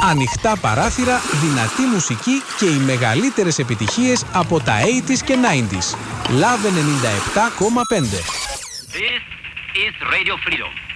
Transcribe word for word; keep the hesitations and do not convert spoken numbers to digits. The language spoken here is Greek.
Ανοιχτά παράθυρα, δυνατή μουσική και οι μεγαλύτερες επιτυχίες από τα ογδόντα και ενενήντα. Love ενενήντα επτά κόμμα πέντε. This is Radio Freedom.